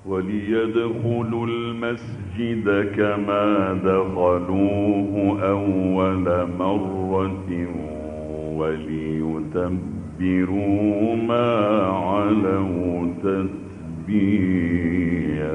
وليدخلوا المسجد كما دخلوه أول مرة وليتبروا ما علوا تتبيرا.